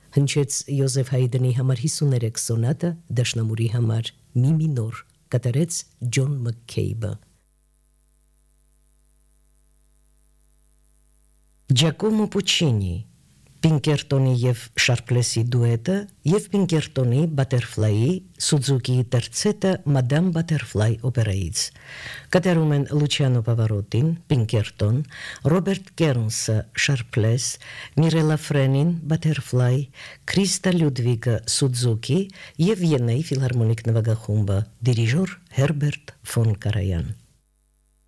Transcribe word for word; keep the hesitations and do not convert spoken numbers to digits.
հնչեց Յոզեֆ Հայդնի համար հիսուներեք սոնատը, դաշնամուրի համար մի մինոր, կատարեց Ջոն Մաքքեյբը։ Ջակոմո Պուչինի, Պինկերտոնի և Շարպլեսի դուետը և Պինկերտոնի Բատերֆլայի Սուզուկիի տերցետը Մադամ Բատերֆլայ օպերայից։ Կատարում են Լուչիանո Պավարոտին, Պինկերտոն, Ռոբերտ Կերնսը Շարպլես, Միրելա Ֆրենին Բատերֆլայ, Քրիստա Լյուդվիգը Սուզուկի և Վիեննայի ֆիլհարմոնիկ նվագախումբը, դիրիժոր Հերբերտ ֆոն Կարայան։